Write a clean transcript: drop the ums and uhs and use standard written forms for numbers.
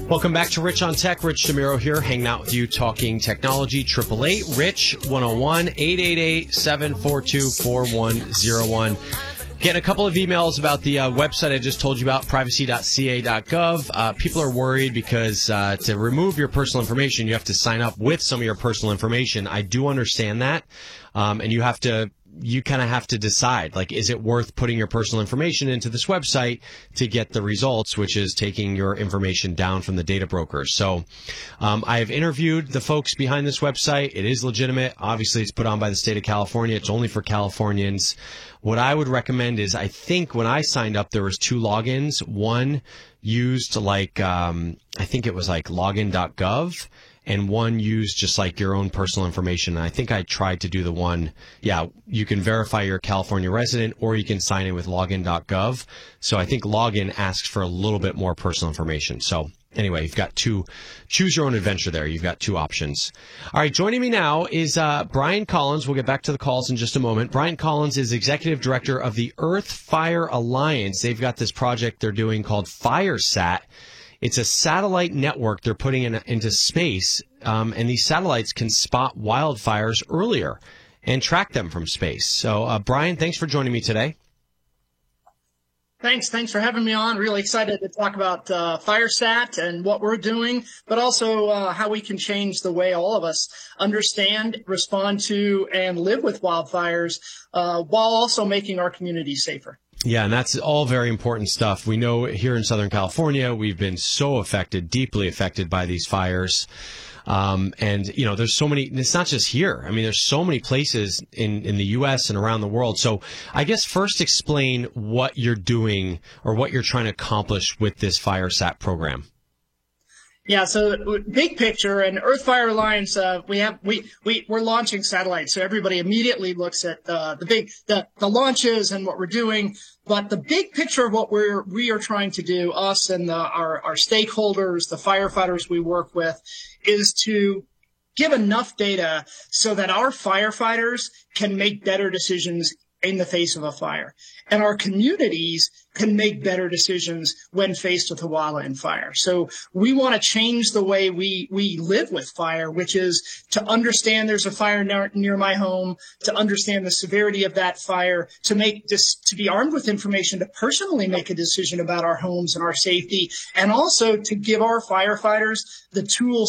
Welcome back to Rich on Tech. Rich DeMiro here, hanging out with you, talking technology. 888-Rich-101-888-742-4101. Getting a couple of emails about the website I just told you about, privacy.ca.gov. People are worried because to remove your personal information, you have to sign up with some of your personal information. I do understand that, and you kind of have to decide, like, is it worth putting your personal information into this website to get the results, which is taking your information down from the data brokers. So I have interviewed the folks behind this website. It is legitimate. Obviously, it's put on by the state of California. It's only for Californians. What I would recommend is, I think when I signed up, there was 2 logins. One used like, I think it was like login.gov. And one used just like your own personal information. And I think I tried to do the one, you can verify you're a California resident, or you can sign in with login.gov. So I think login asks for a little bit more personal information. So anyway, you've got choose your own adventure there. You've got 2 options. All right, joining me now is Brian Collins. We'll get back to the calls in just a moment. Brian Collins is Executive Director of the Earth Fire Alliance. They've got this project they're doing called FireSat. It's a satellite network they're putting into space, and these satellites can spot wildfires earlier and track them from space. So, Brian, thanks for joining me today. Thanks for having me on. Really excited to talk about FireSat and what we're doing, but also how we can change the way all of us understand, respond to, and live with wildfires while also making our communities safer. Yeah, and that's all very important stuff. We know here in Southern California, we've been so affected, deeply affected by these fires. And, you know, there's so many, it's not just here. I mean, there's so many places in the U.S. and around the world. So I guess first explain what you're doing or what you're trying to accomplish with this FireSat program. Yeah, so big picture, and Earth Fire Alliance, we're launching satellites, so everybody immediately looks at the launches and what we're doing. But the big picture of what we are trying to do, us and our stakeholders, the firefighters we work with, is to give enough data so that our firefighters can make better decisions in the face of a fire, and our communities can make better decisions when faced with a wildland fire. So we want to change the way we live with fire, which is to understand there's a fire near my home, to understand the severity of that fire, to be armed with information to personally make a decision about our homes and our safety, and also to give our firefighters the tools